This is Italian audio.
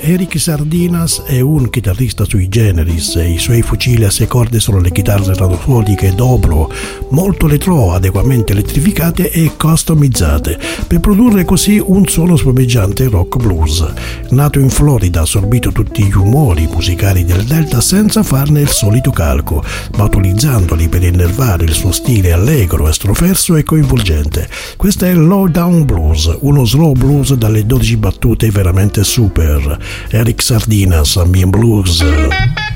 Eric Sardinas è un chitarrista sui generis e i suoi fucili a 6 corde sono le chitarre radiofoniche dobro, molto retro, adeguatamente elettrificate e customizzate, per produrre così un suono spumeggiante rock blues. Nato in Florida, ha assorbito tutti gli umori musicali del Delta senza farne il solito calco, ma utilizzandoli per innervare il suo stile allegro, estroverso e coinvolgente. Questo è Low Down Blues, uno slow blues dalle 12 battute veramente super. Eric Sardinas, Me and Blues.